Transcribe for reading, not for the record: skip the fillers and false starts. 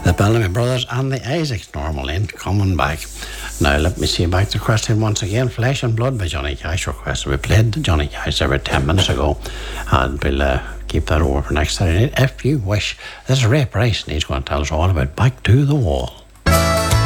The Bellamy Brothers and the Isaacs Normal End coming back. Now let me see back the question once again. Flesh and Blood by Johnny Cash requested. We played Johnny Cash about 10 minutes ago, and we'll keep that over for next Saturday night if you wish. This is Ray Price, and he's going to tell us all about Back to the Wall.